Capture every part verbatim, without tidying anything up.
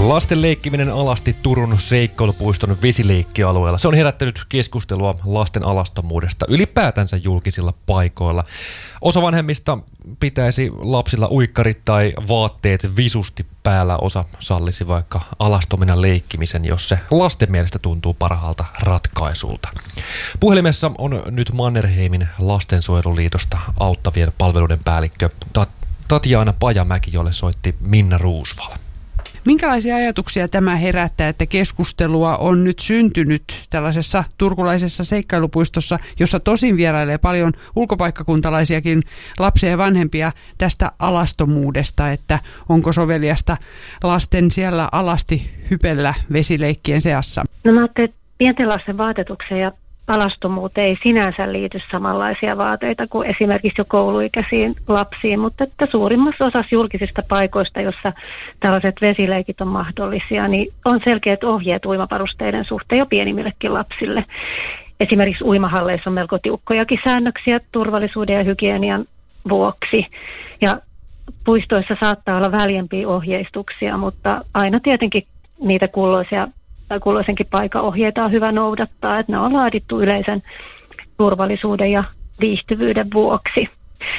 Lasten leikkiminen alasti Turun seikkailupuiston vesileikkialueella. Se on herättänyt keskustelua lasten alastomuudesta ylipäätänsä julkisilla paikoilla. Osa vanhemmista pitäisi lapsilla uikkarit tai vaatteet visusti päällä, osa sallisi vaikka alastomina leikkimisen, jos se lasten mielestä tuntuu parhaalta ratkaisulta. Puhelimessa on nyt Mannerheimin lastensuojeluliitosta auttavien palveluiden päällikkö Tatjana Pajamäki, jolle soitti Minna Ruusval. Minkälaisia ajatuksia tämä herättää, että keskustelua on nyt syntynyt tällaisessa turkulaisessa seikkailupuistossa, jossa tosin vierailee paljon ulkopaikkakuntalaisiakin lapsia ja vanhempia tästä alastomuudesta, että onko soveliasta lasten siellä alasti hypellä vesileikkien seassa? No mä ajattelin, että pienten lasten vaatetukseen ja alastomuuteen ei sinänsä liity samanlaisia vaateita kuin esimerkiksi jo kouluikäisiin lapsiin, mutta että suurimmassa osassa julkisista paikoista, jossa tällaiset vesileikit on mahdollisia, niin on selkeät ohjeet uimavarusteiden suhteen jo pienimmillekin lapsille. Esimerkiksi uimahalleissa on melko tiukkojakin säännöksiä turvallisuuden ja hygienian vuoksi. Ja puistoissa saattaa olla väljempiä ohjeistuksia, mutta aina tietenkin niitä kulloisia tai kulloisenkin paikan ohjeita on hyvä noudattaa, että ne on laadittu yleisen turvallisuuden ja viihtyvyyden vuoksi.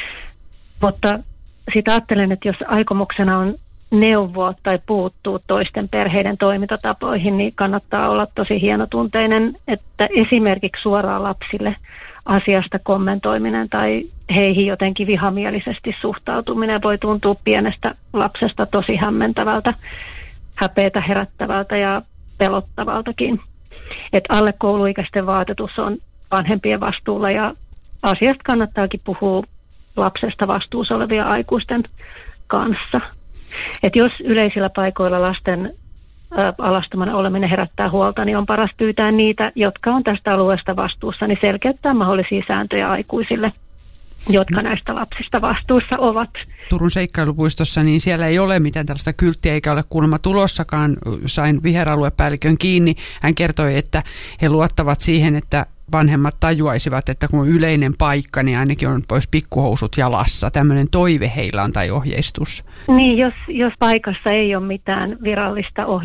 Mutta sitten ajattelen, että jos aikomuksena on neuvoa tai puuttua toisten perheiden toimintatapoihin, niin kannattaa olla tosi hienotunteinen, että esimerkiksi suoraan lapsille asiasta kommentoiminen tai heihin jotenkin vihamielisesti suhtautuminen voi tuntua pienestä lapsesta tosi hämmentävältä, häpeätä herättävältä ja pelottavaltakin. Että alle kouluikäisten vaatetus on vanhempien vastuulla ja asiasta kannattaakin puhua lapsesta vastuussa olevien aikuisten kanssa. Että jos yleisillä paikoilla lasten ä, alastomana oleminen herättää huolta, niin on paras pyytää niitä, jotka on tästä alueesta vastuussa, niin selkeyttää mahdollisia sääntöjä aikuisille, jotka näistä lapsista vastuussa ovat. Turun seikkailupuistossa, niin siellä ei ole mitään tällaista kylttiä eikä ole kuulemma tulossakaan. Sain viheraluepäällikön kiinni. Hän kertoi, että he luottavat siihen, että vanhemmat tajuaisivat, että kun on yleinen paikka, niin ainakin on pois pikkuhousut jalassa. Tämmöinen toive heillä on tai ohjeistus. Niin, jos, jos paikassa ei ole mitään virallista ohjeistusta,